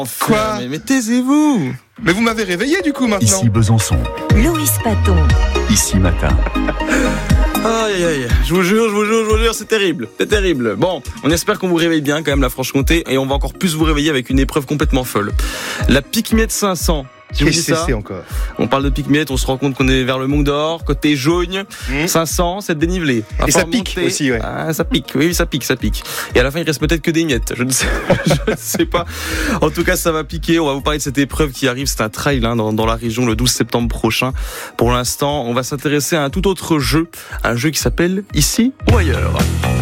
Quoi ? Mais taisez-vous. Mais vous m'avez réveillé du coup maintenant. Ici Besançon. Loïs Paton. Ici Matin. Aïe aïe, je vous jure, c'est terrible. Bon, on espère qu'on vous réveille bien quand même la Franche-Comté et on va encore plus vous réveiller avec une épreuve complètement folle. La Pique-Miette 500. Si Qu'est-ce que c'est encore ? On parle de Pique-Miette, on se rend compte qu'on est vers le Mont d'Or, côté jaune, 500, c'est dénivelé. Et ça pique aussi, ouais. Ah, ça pique, oui, ça pique. Et à la fin, il reste peut-être que des miettes, je ne sais pas. En tout cas, ça va piquer. On va vous parler de cette épreuve qui arrive. C'est un trail dans la région le 12 septembre prochain. Pour l'instant, on va s'intéresser à un tout autre jeu. Un jeu qui s'appelle Ici ou ailleurs.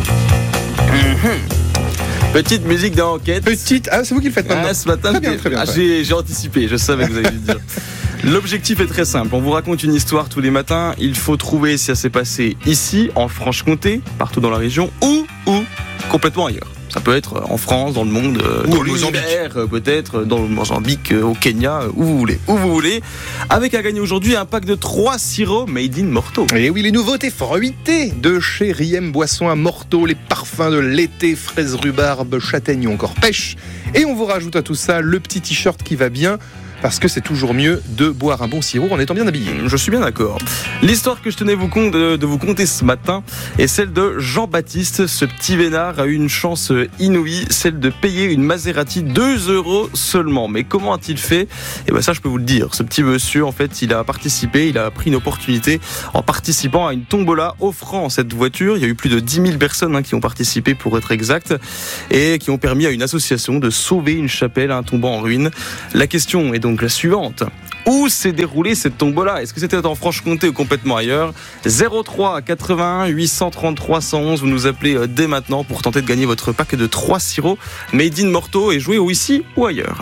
Petite musique d'enquête. Ah, c'est vous qui le faites maintenant. Ce matin, très bien. J'ai anticipé, je savais que vous alliez le dire. L'objectif est très simple. On vous raconte une histoire tous les matins. Il faut trouver si ça s'est passé ici, en Franche-Comté, partout dans la région, ou complètement ailleurs. Ça peut être en France, dans le monde, ou dans au Mozambique, peut-être dans le Mozambique, au Kenya, où vous voulez. Avec à gagner aujourd'hui un pack de 3 sirops made in Morteau. Et oui, les nouveautés fruitées de chez Riem Boisson à Morteau, les parfums de l'été, fraises, rhubarbe, châtaigne ou encore pêche. Et on vous rajoute à tout ça le petit t-shirt qui va bien. Parce que c'est toujours mieux de boire un bon sirop en étant bien habillé. Je suis bien d'accord. L'histoire que je tenais de vous conter ce matin est celle de Jean-Baptiste. Ce petit vénard a eu une chance inouïe, celle de payer une Maserati 2 € seulement. Mais comment a-t-il fait ? Eh ben ça, je peux vous le dire. Ce petit monsieur, en fait, il a pris une opportunité en participant à une tombola offrant cette voiture. Il y a eu plus de 10 000 personnes qui ont participé, pour être exact, et qui ont permis à une association de sauver une chapelle tombant en ruine. La question est donc la suivante. Où s'est déroulée cette tombola ? Est-ce que c'était en Franche-Comté ou complètement ailleurs ? 03 81 833 111. Vous nous appelez dès maintenant pour tenter de gagner votre pack de 3 sirops made in Morteau et jouer au ici ou ailleurs.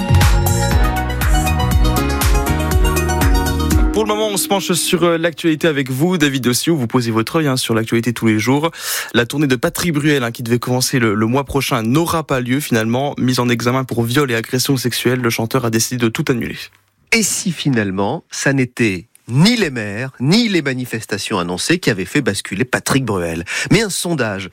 Pour le moment, on se penche sur l'actualité avec vous, David Ossiou. Vous posez votre œil sur l'actualité tous les jours. La tournée de Patrick Bruel, qui devait commencer le mois prochain, n'aura pas lieu finalement. Mis en examen pour viol et agression sexuelle, le chanteur a décidé de tout annuler. Et si finalement, ça n'était ni les maires, ni les manifestations annoncées qui avaient fait basculer Patrick Bruel, mais un sondage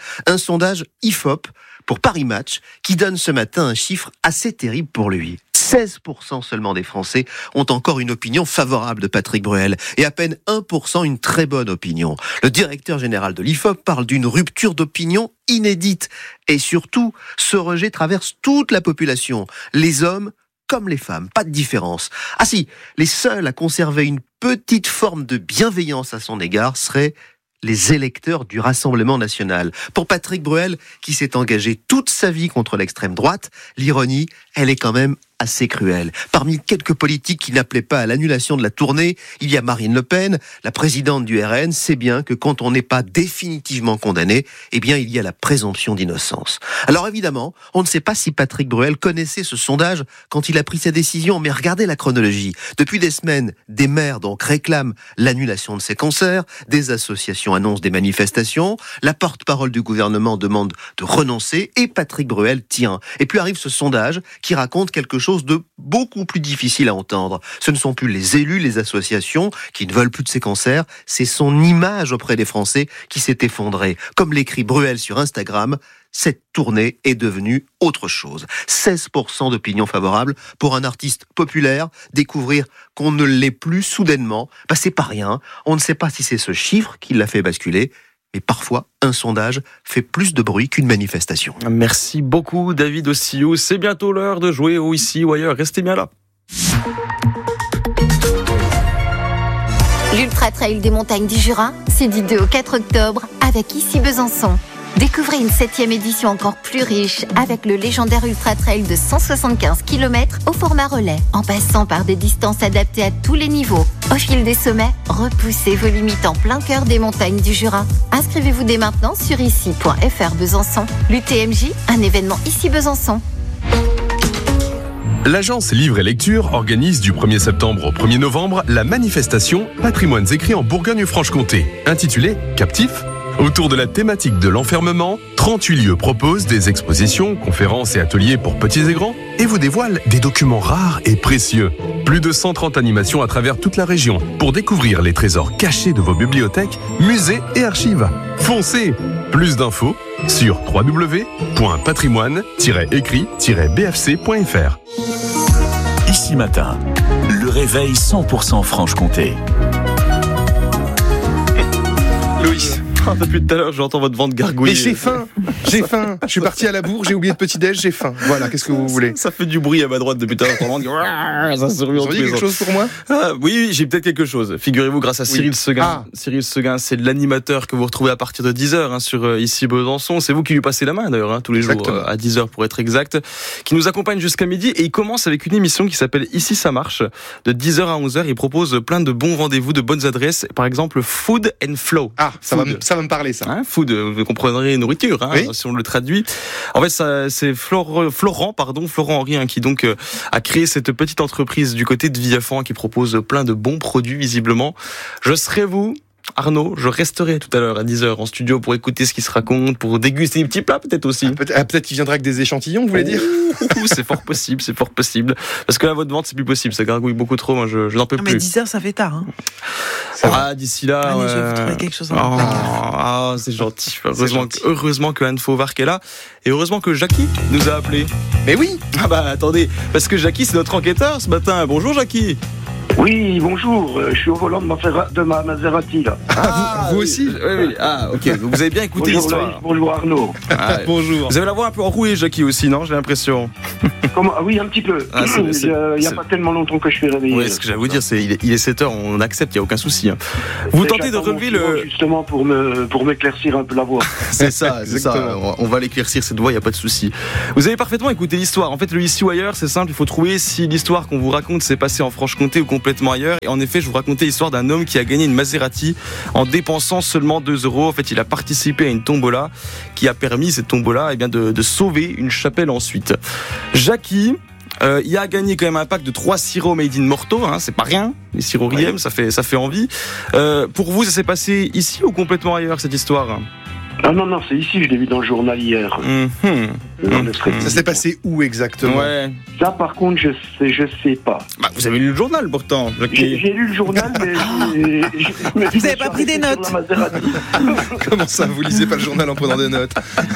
IFOP pour Paris Match, qui donne ce matin un chiffre assez terrible pour lui. 16% seulement des Français ont encore une opinion favorable de Patrick Bruel et à peine 1% une très bonne opinion. Le directeur général de l'IFOP parle d'une rupture d'opinion inédite. Et surtout, ce rejet traverse toute la population, les hommes comme les femmes, pas de différence. Ah si, les seuls à conserver une petite forme de bienveillance à son égard seraient les électeurs du Rassemblement national. Pour Patrick Bruel, qui s'est engagé toute sa vie contre l'extrême droite, l'ironie, elle est quand même assez cruelle. Parmi quelques politiques qui n'appelaient pas à l'annulation de la tournée, il y a Marine Le Pen, la présidente du RN, sait bien que quand on n'est pas définitivement condamné, eh bien il y a la présomption d'innocence. Alors évidemment, on ne sait pas si Patrick Bruel connaissait ce sondage quand il a pris sa décision, mais regardez la chronologie. Depuis des semaines, des maires donc réclament l'annulation de ces concerts, des associations annoncent des manifestations, la porte-parole du gouvernement demande de renoncer et Patrick Bruel tient. Et puis arrive ce sondage qui raconte quelque chose de beaucoup plus difficile à entendre. Ce ne sont plus les élus, les associations qui ne veulent plus de ces concerts, c'est son image auprès des Français qui s'est effondrée. Comme l'écrit Bruel sur Instagram, cette tournée est devenue autre chose. 16% d'opinion favorable pour un artiste populaire. Découvrir qu'on ne l'est plus soudainement, c'est pas rien. On ne sait pas si c'est ce chiffre qui l'a fait basculer. Mais parfois, un sondage fait plus de bruit qu'une manifestation. Merci beaucoup, David Ossiou. C'est bientôt l'heure de jouer au ici ou ailleurs. Restez bien là. L'Ultra Trail des montagnes du Jura, c'est du 2 au 4 octobre avec Ici Besançon. Découvrez une 7e édition encore plus riche avec le légendaire Ultra Trail de 175 km au format relais, en passant par des distances adaptées à tous les niveaux. Au fil des sommets, repoussez vos limites en plein cœur des montagnes du Jura. Inscrivez-vous dès maintenant sur ici.fr Besançon. L'UTMJ, un événement Ici Besançon. L'agence Livre et Lecture organise du 1er septembre au 1er novembre la manifestation Patrimoines écrits en Bourgogne-Franche-Comté, intitulée Captif. Autour de la thématique de l'enfermement, 38 lieux proposent des expositions, conférences et ateliers pour petits et grands et vous dévoilent des documents rares et précieux. Plus de 130 animations à travers toute la région pour découvrir les trésors cachés de vos bibliothèques, musées et archives. Foncez! Plus d'infos sur www.patrimoine-écrit-bfc.fr. Ici Matin, le réveil 100% Franche-Comté. Loïs. Depuis tout à l'heure, j'entends votre ventre gargouiller. Mais j'ai faim. Je suis parti à la bourre, j'ai oublié de petit-déj, j'ai faim. Voilà, qu'est-ce que vous voulez? Ça fait du bruit à ma droite depuis tout à l'heure. Ça se remue Vous avez quelque chose pour moi? Oui, j'ai peut-être quelque chose. Figurez-vous, grâce à Cyril Seguin. Cyril Seguin, c'est l'animateur que vous retrouvez à partir de 10h sur Ici Besançon. C'est vous qui lui passez la main d'ailleurs, tous les jours à 10h pour être exact. Qui nous accompagne jusqu'à midi et il commence avec une émission qui s'appelle Ici ça marche. De 10h à 11h, il propose plein de bons rendez-vous, de bonnes adresses. Par exemple, Food and Flow. Ah, ça va me parler ça. Food, vous comprendrez nourriture, oui. Si on le traduit. En fait, c'est Florent Henry, qui donc a créé cette petite entreprise du côté de Villafan qui propose plein de bons produits visiblement. Je serai vous, Arnaud, je resterai tout à l'heure à 10h en studio pour écouter ce qui se raconte, pour déguster des petits plats peut-être aussi. Peut-être qu'il viendra avec des échantillons, vous voulez dire? C'est fort possible. Parce que là, votre ventre, c'est plus possible. Ça gargouille beaucoup trop, moi, je n'en peux plus. Mais 10h, ça fait tard. D'ici là. Allez, je vais vous trouver quelque chose c'est gentil. Heureusement que Anne Fauvard est là. Et heureusement que Jackie nous a appelés. Mais oui! Attendez. Parce que Jackie, c'est notre enquêteur ce matin. Bonjour, Jackie. Oui, bonjour, je suis au volant de ma Maserati là. Vous aussi? Oui. Ok, donc vous avez bien écouté l'histoire. Bonjour Arnaud. Bonjour. Vous avez la voix un peu enrouée, Jackie aussi, non? J'ai l'impression. Oui, un petit peu. Il n'y a pas tellement longtemps que je suis réveillé. Oui, ce que j'allais vous dire, il est 7h, on accepte, il n'y a aucun souci. Vous tentez de relever justement pour m'éclaircir un peu la voix. C'est ça. On va l'éclaircir cette voix, il n'y a pas de souci. Vous avez parfaitement écouté l'histoire. En fait, le ici ou ailleurs, c'est simple, il faut trouver si l'histoire qu'on vous raconte s'est passée en Franche-Comté ou complètement ailleurs. Et en effet, je vous racontais l'histoire d'un homme qui a gagné une Maserati en dépensant seulement 2 €. En fait, il a participé à une tombola qui a permis, cette tombola, de sauver une chapelle ensuite. Jackie, il a gagné quand même un pack de 3 sirops made in Morteau, c'est pas rien. Les sirops Riem, ça fait envie. Pour vous, ça s'est passé ici ou complètement ailleurs, cette histoire? Ah non, c'est ici, je l'ai vu dans le journal hier. Ça s'est passé où exactement? Ça, par contre, je sais pas. Vous avez lu le journal pourtant. J'ai lu le journal, mais vous n'avez pas pris des notes? Comment ça, vous lisez pas le journal en prenant des notes?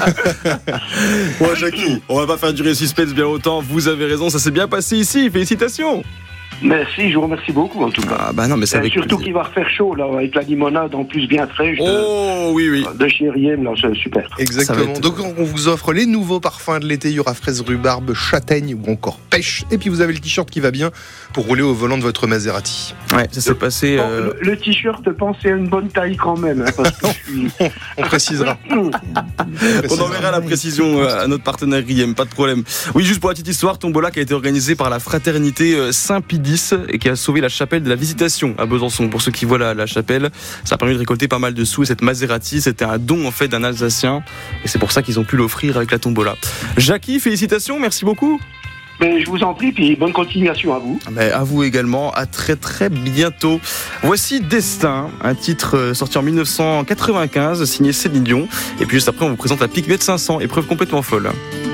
Jackie, on va pas faire durer le suspense bien longtemps. Vous avez raison, ça s'est bien passé ici. Félicitations. Merci, je vous remercie beaucoup en tout cas. Non, mais ça surtout qu'il va refaire chaud là, avec la limonade en plus bien fraîche. Oui. De chez Riem, là, c'est super. Exactement. Donc on vous offre les nouveaux parfums de l'été. Il y aura fraise, rhubarbe, châtaigne ou encore pêche. Et puis vous avez le t-shirt qui va bien pour rouler au volant de votre Maserati. Ouais, ça s'est passé. Le t-shirt, pensez à une bonne taille quand même. Parce que on précisera. On enverra la précision à notre partenaire Riem, pas de problème. Oui, juste pour la petite histoire, Tombola qui a été organisée par la fraternité Saint-Pidis et qui a sauvé la chapelle de la Visitation à Besançon. Pour ceux qui voient la chapelle, ça a permis de récolter pas mal de sous. Et cette Maserati, c'était un don en fait d'un Alsacien et c'est pour ça qu'ils ont pu l'offrir avec la tombola. Jackie, félicitations, merci beaucoup. Je vous en prie, puis bonne continuation à vous. À vous également, à très très bientôt. Voici Destin, un titre sorti en 1995, signé Céline Dion. Et puis juste après, on vous présente la Picmette 500, épreuve complètement folle.